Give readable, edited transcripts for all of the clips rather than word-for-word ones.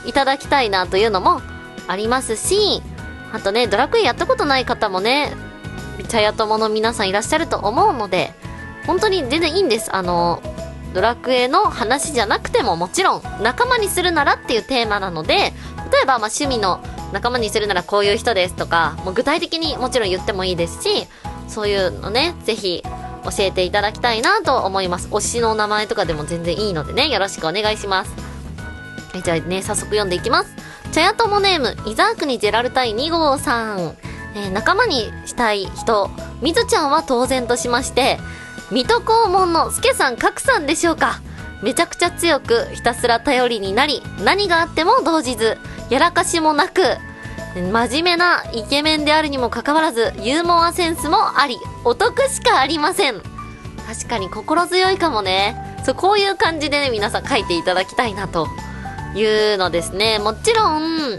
いただきたいなというのもありますし、あとね、ドラクエやったことない方もね、茶屋友の皆さんいらっしゃると思うので、本当に全然いいんです。ドラクエの話じゃなくてももちろん仲間にするならっていうテーマなので、例えば趣味の仲間にするならこういう人ですとか、もう具体的にもちろん言ってもいいですし、そういうのね、ぜひ教えていただきたいなと思います。推しの名前とかでも全然いいのでね、よろしくお願いします。じゃあね、早速読んでいきます。茶屋友ネーム、イザークにジェラルタイ2号さん。仲間にしたい人、みずちゃんは当然としまして、水戸黄門の助さん格さんでしょうか。めちゃくちゃ強く、ひたすら頼りになり、何があっても動じず、やらかしもなく、真面目なイケメンであるにもかかわらず、ユーモアセンスもあり、お得しかありません。確かに心強いかもね。そう、こういう感じでね、皆さん書いていただきたいなというのですね。もちろん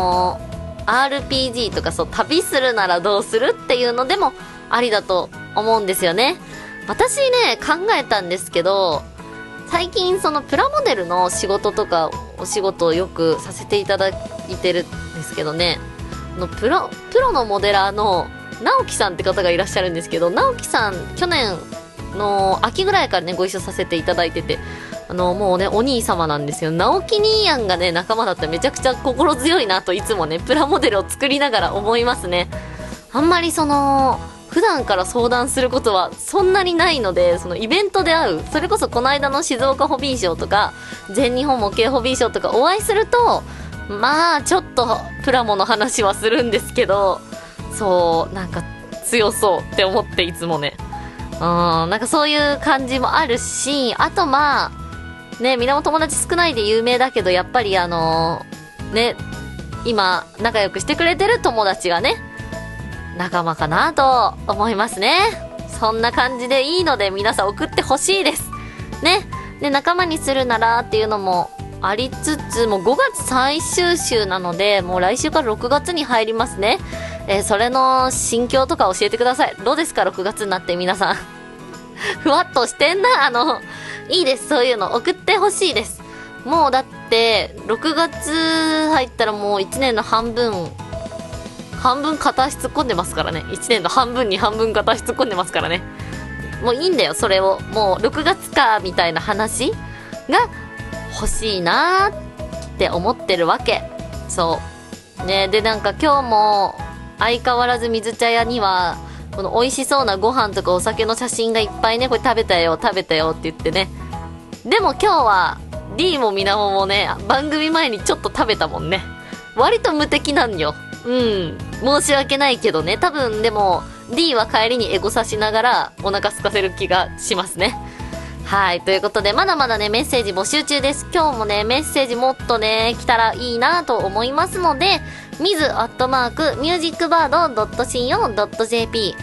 RPG とか、そう、旅するならどうするっていうのでもありだと思うんですよね。私ね、考えたんですけど、最近そのプラモデルの仕事とかお仕事をよくさせていただいてるんですけどね、プロのモデラーの直樹さんって方がいらっしゃるんですけど、直樹さん去年の秋ぐらいからねご一緒させていただいてて、もうねお兄様なんですよ。直樹兄やんがね仲間だったらめちゃくちゃ心強いなといつもねプラモデルを作りながら思いますね。あんまり普段から相談することはそんなにないので、そのイベントで会う、それこそこの間の静岡ホビーショーとか全日本模型ホビーショーとかお会いすると、まあちょっとプラモの話はするんですけど、そうなんか強そうって思っていつもね、なんかそういう感じもあるし、あとまあね、みんなも友達少ないで有名だけど、やっぱりね、今仲良くしてくれてる友達がね仲間かなと思いますね。そんな感じでいいので皆さん送ってほしいですね。で、仲間にするならっていうのもありつつ、もう5月最終週なので、もう来週から6月に入りますね。それの心境とか教えてください。どうですか6月になって皆さんふわっとしてんな。いいです、そういうの送ってほしいです。もうだって6月入ったらもう1年の半分片足突っ込んでますからね。1年の半分に半分片足突っ込んでますからね。もういいんだよ、それを。もう6月かみたいな話が欲しいなーって思ってるわけ。そうね。で、なんか今日も相変わらず水茶屋にはこの美味しそうなご飯とかお酒の写真がいっぱいね、これ食べたよって言ってね。でも今日は D もみなももね、番組前にちょっと食べたもんね。割と無敵なんよ。申し訳ないけどね。多分でも D は帰りにエゴサしながらお腹空かせる気がしますね。はい、ということでまだまだねメッセージ募集中です。今日もねメッセージもっとね来たらいいなと思いますので、mizu@musicbird.co.jp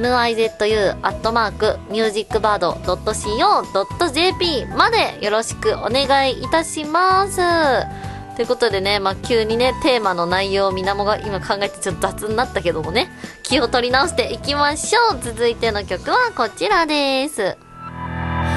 mizu@musicbird.co.jp までよろしくお願いいたします。ということでね、急にねテーマの内容をみなもが今考えてちょっと雑になったけどもね、気を取り直していきましょう。続いての曲はこちらです。